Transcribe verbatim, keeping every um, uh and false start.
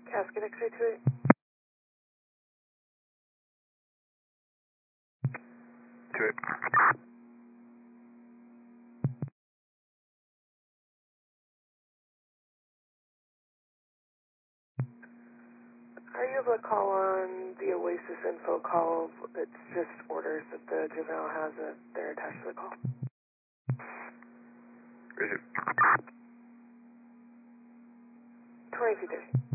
Casket X-ray two eight. two eight. Are you able to call on the Oasis info call? It's just orders that the juvenile has that they're attached to the call. Is it? twenty-two thirty.